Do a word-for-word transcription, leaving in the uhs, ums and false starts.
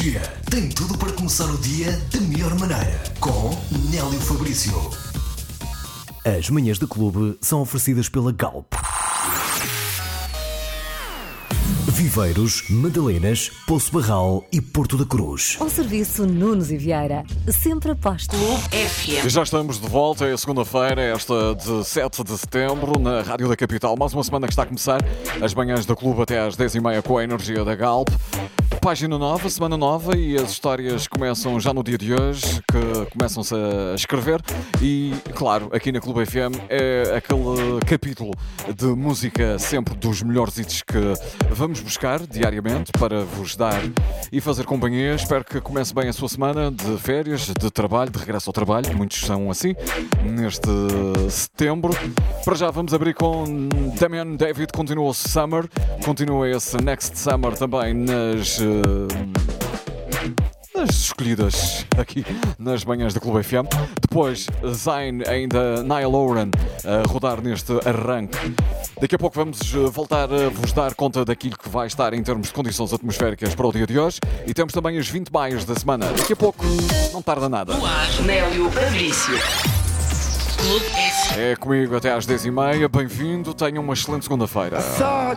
energia. Tem tudo para começar o dia da melhor maneira. Com Nélio Fabrício. As manhãs do clube são oferecidas pela Galp. Viveiros, Madalenas, Poço Barral e Porto da Cruz. Ao serviço Nunes e Vieira. Sempre aposto. F M. E já estamos de volta, é segunda-feira, esta de sete de setembro, na Rádio da Capital. Mais uma semana que está a começar, as manhãs do clube até às dez e meia com a energia da Galp. Página nova, semana nova, e as histórias começam já no dia de hoje, que começam-se a escrever. E, claro, aqui na Clube F M é aquele capítulo de música sempre dos melhores hits que vamos buscar diariamente para vos dar e fazer companhia. Espero que comece bem a sua semana de férias, de trabalho, de regresso ao trabalho. Muitos são assim, neste setembro. Para já vamos abrir com Damian David, continua o Summer, continua esse Next Summer também nas... as escolhidas aqui nas manhãs da Clube F M. Depois Zayn, ainda Niall Horan a rodar neste arranque. Daqui a pouco vamos voltar a vos dar conta daquilo que vai estar em termos de condições atmosféricas para o dia de hoje. E temos também as vinte maias da semana. Daqui a pouco, não tarda nada. Olá, Nélio Fabrício. Clube F M. É comigo até às dez e meia. Bem-vindo, tenham uma excelente segunda-feira. Saw